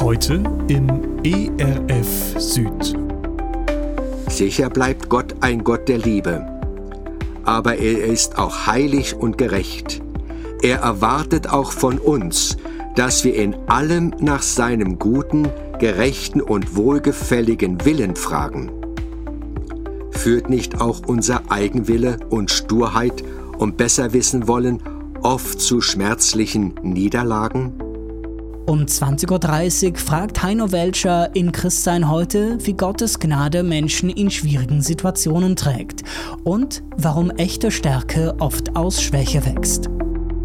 Heute im ERF Süd. Sicher bleibt Gott ein Gott der Liebe, aber er ist auch heilig und gerecht. Er erwartet auch von uns, dass wir in allem nach seinem guten, gerechten und wohlgefälligen Willen fragen. Führt nicht auch unser Eigenwille und Sturheit und Besserwissen-Wollen oft zu schmerzlichen Niederlagen? Um 20.30 Uhr fragt Heino Welcher in Christsein heute, wie Gottes Gnade Menschen in schwierigen Situationen trägt und warum echte Stärke oft aus Schwäche wächst.